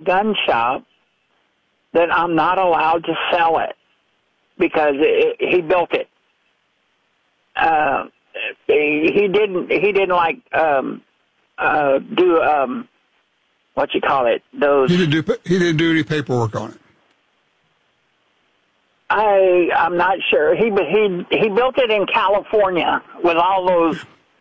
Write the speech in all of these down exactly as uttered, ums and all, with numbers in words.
gun shop that I'm not allowed to sell it because it, he built it. Uh, he, he didn't. He didn't like um, uh, do um, what you call it. Those. He didn't do. He didn't do any paperwork on it. I I'm not sure. He he he built it in California with all those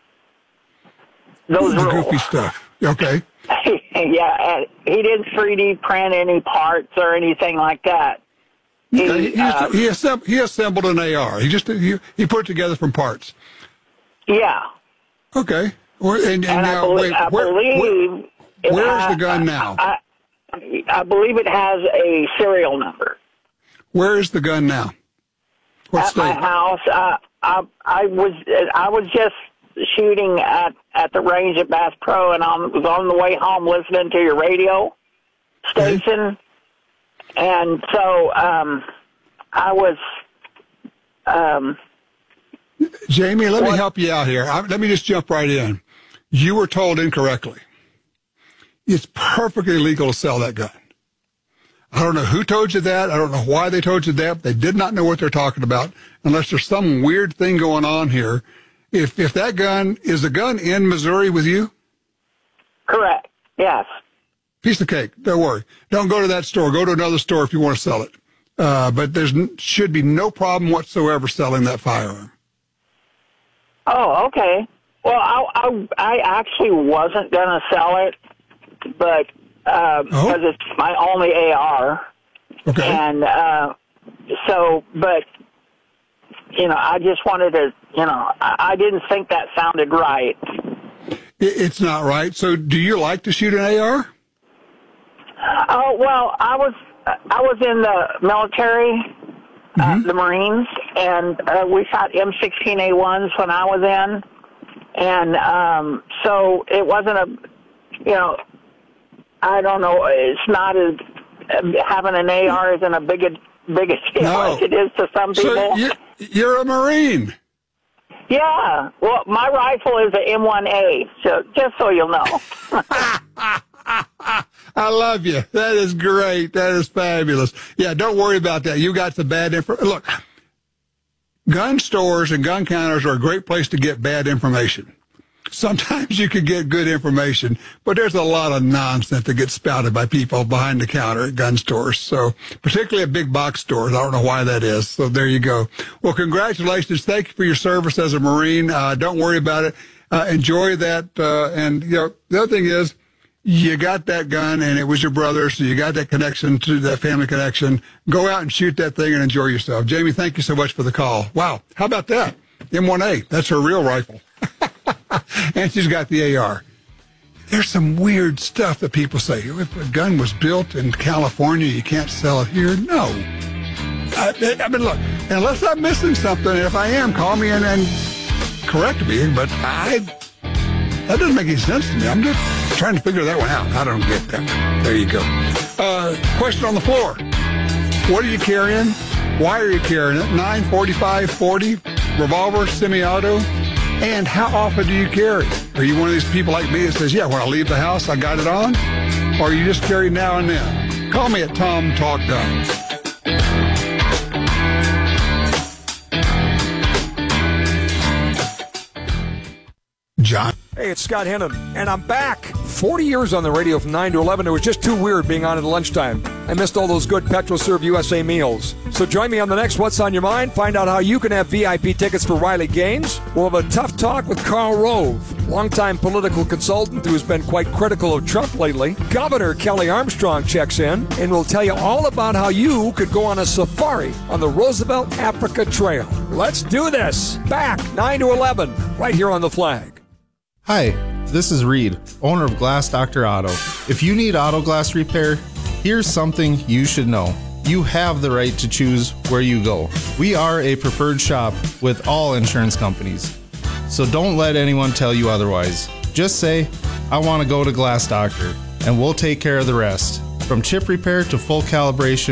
those the rules. goofy stuff. Okay. Yeah, he didn't three D print any parts or anything like that. He, okay. he, uh, he, assemb- he assembled an A R. He just he, he put it together from parts. Yeah. Okay. Well, and, and, and now, I, belie- wait, I where, believe where, where's has, the gun now? I, I, I believe it has a serial number. Where is the gun now? What at state? my house. Uh, I I was I was just shooting at, at the range at Bass Pro, and I was on the way home listening to your radio station, okay. And so um, I was. Um, Jamie, let what? me help you out here. I, let me just jump right in. You were told incorrectly. It's perfectly legal to sell that gun. I don't know who told you that. I don't know why they told you that. They did not know what they're talking about unless there's some weird thing going on here. If if that gun, is the gun in Missouri with you? Correct. Yes. Piece of cake. Don't worry. Don't go to that store. Go to another store if you want to sell it. Uh, but there should be no problem whatsoever selling that firearm. Oh, okay. Well, I, I, I actually wasn't going to sell it, but because uh, oh. it's my only A R. Okay. And uh, so, but, you know, I just wanted to, you know, I, I didn't think that sounded right. It's not right. So do you like to shoot an A R? Oh, well, I was I was in the military, uh, mm-hmm. the Marines, and uh, we shot M sixteen A ones when I was in. And um, so it wasn't a, you know, I don't know, it's not as, having an A R isn't a big a, big a deal no. as it is to some people. So you're, you're a Marine. Yeah. Well, my rifle is a M one A, so just so you'll know. I love you. That is great. That is fabulous. Yeah, don't worry about that. You got the bad info. Look, gun stores and gun counters are a great place to get bad information. Sometimes you can get good information, but there's a lot of nonsense that gets spouted by people behind the counter at gun stores. So, particularly at big box stores. I don't know why that is. So there you go. Well, congratulations. Thank you for your service as a Marine. Uh, don't worry about it. Uh, enjoy that. Uh, and, you know, the other thing is, you got that gun, and it was your brother, so you got that connection to that family connection. Go out and shoot that thing and enjoy yourself. Jamie, thank you so much for the call. Wow, how about that? M one A, that's her real rifle. And she's got the A R. There's some weird stuff that people say. If a gun was built in California, you can't sell it here. No. I, I mean, look, unless I'm missing something, and if I am, call me and, and correct me, but I... that doesn't make any sense to me. I'm just trying to figure that one out. I don't get that. There you go. Uh, question on the floor. What are you carrying? Why are you carrying it? nine forty-five forty, revolver, semi-auto? And how often do you carry? Are you one of these people like me that says, yeah, when I leave the house, I got it on? Or you just carry now and then? Call me at Tom Talk Guns. John. Hey, it's Scott Hennon, and I'm back. forty years on the radio from nine to eleven. It was just too weird being on at lunchtime. I missed all those good PetroServe U S A meals. So join me on the next What's on Your Mind. Find out how you can have V I P tickets for Riley Gaines. We'll have a tough talk with Karl Rove, longtime political consultant who has been quite critical of Trump lately. Governor Kelly Armstrong checks in, and we'll tell you all about how you could go on a safari on the Roosevelt Africa Trail. Let's do this. Back nine to eleven, right here on The Flag. Hi, this is Reed, owner of Glass Doctor Auto. If you need auto glass repair, here's something you should know. You have the right to choose where you go. We are a preferred shop with all insurance companies. So don't let anyone tell you otherwise. Just say, I want to go to Glass Doctor, and we'll take care of the rest. From chip repair to full calibration,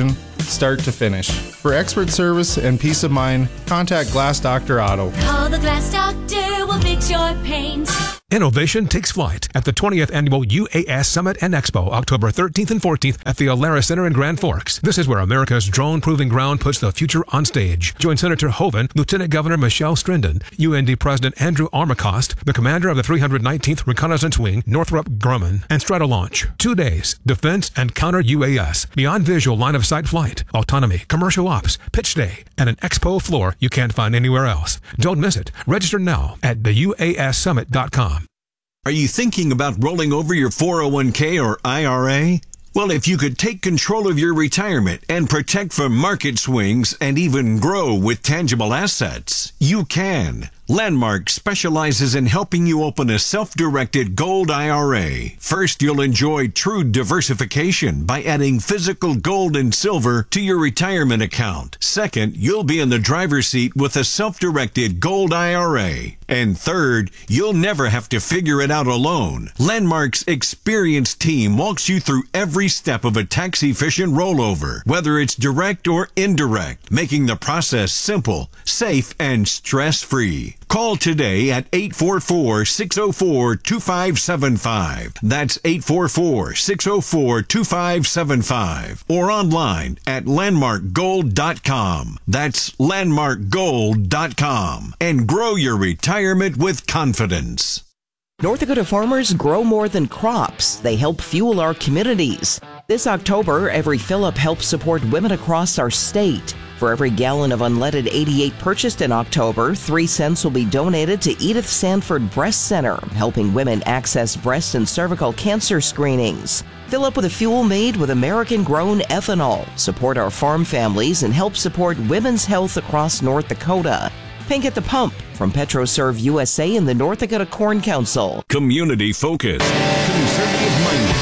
start to finish. For expert service and peace of mind, contact Glass Doctor Auto. Call the Glass Doctor, we'll fix your paint. Innovation takes flight at the twentieth Annual U A S Summit and Expo, October thirteenth and fourteenth at the Alara Center in Grand Forks. This is where America's drone proving ground puts the future on stage. Join Senator Hoeven, Lieutenant Governor Michelle Strindon, U N D President Andrew Armacost, the commander of the three hundred nineteenth Reconnaissance Wing, Northrop Grumman, and Stratolaunch. Two days, defense and counter U A S, beyond visual line of sight flight, autonomy, commercial ops, pitch day, and an expo floor you can't find anywhere else. Don't miss it. Register now at the U A S summit dot com. Are you thinking about rolling over your four oh one k or I R A? Well, if you could take control of your retirement and protect from market swings and even grow with tangible assets, you can. Landmark specializes in helping you open a self-directed gold I R A. First, you'll enjoy true diversification by adding physical gold and silver to your retirement account. Second, you'll be in the driver's seat with a self-directed gold I R A. And third, you'll never have to figure it out alone. Landmark's experienced team walks you through every step of a tax-efficient rollover, whether it's direct or indirect, making the process simple, safe, and stress-free. Call today at eight four four, six oh four, two five seven five. That's eight four four, six oh four, two five seven five. Or online at landmark gold dot com. That's landmark gold dot com. And grow your retirement with confidence. North Dakota farmers grow more than crops. They help fuel our communities. This October, Every Fill-Up helps support women across our state. For every gallon of unleaded eighty-eight purchased in October, three cents will be donated to Edith Sanford Breast Center, helping women access breast and cervical cancer screenings. Fill up with a fuel made with American-grown ethanol. Support our farm families and help support women's health across North Dakota. Pink at the Pump from PetroServe U S A and the North Dakota Corn Council. Community focused, conservative